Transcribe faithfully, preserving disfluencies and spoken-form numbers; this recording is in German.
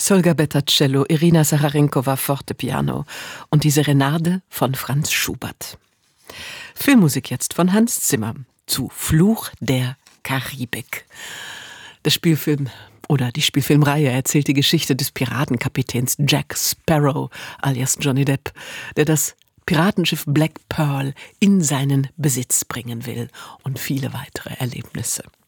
Solga Betta Cello, Irina Sacharenkowa Fortepiano und die Serenade von Franz Schubert. Filmmusik jetzt von Hans Zimmer zu Fluch der Karibik. Der Spielfilm oder die Spielfilmreihe erzählt die Geschichte des Piratenkapitäns Jack Sparrow alias Johnny Depp, der das Piratenschiff Black Pearl in seinen Besitz bringen will und viele weitere Erlebnisse.